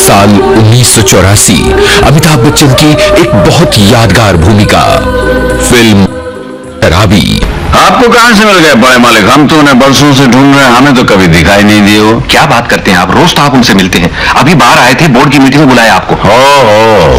साल 1984 अमिताभ बच्चन की एक बहुत यादगार भूमिका, फिल्म शराबी। आपको कहां से मिल गए बड़े मालिक? हम तो उन्हें बरसों से ढूंढ रहे हैं, हमें तो कभी दिखाई नहीं दिए हो। क्या बात करते हैं आप, रोज तो आप उनसे मिलते हैं। अभी बाहर आए थे, बोर्ड की मीटिंग में बुलाया आपको। हो